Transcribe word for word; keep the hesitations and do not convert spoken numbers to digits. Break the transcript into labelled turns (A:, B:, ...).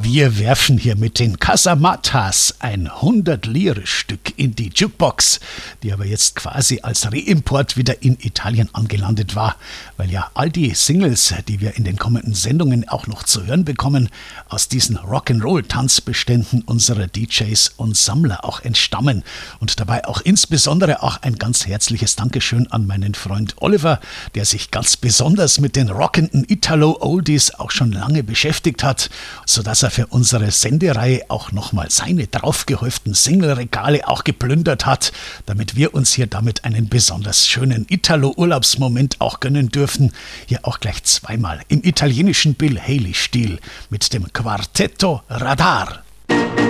A: Wir werfen hier mit den Casamatas ein hundert-Lire-Stück in die Jukebox, die aber jetzt quasi als Reimport wieder in Italien angelandet war, weil ja all die Singles, die wir in den kommenden Sendungen auch noch zu hören bekommen, aus diesen Rock'n'Roll-Tanzbeständen unserer D Js und Sammler auch entstammen. Und dabei auch insbesondere auch ein ganz herzliches Dankeschön an meinen Freund Oliver, der sich ganz besonders mit den rockenden Italo-Oldies auch schon lange beschäftigt hat, sodass er für unsere Sendereihe auch nochmal seine draufgehäuften Single-Regale auch geplündert hat, damit wir uns hier damit einen besonders schönen Italo-Urlaubsmoment auch gönnen dürfen. Hier auch gleich zweimal im italienischen Bill Haley-Stil mit dem Quartetto Radar.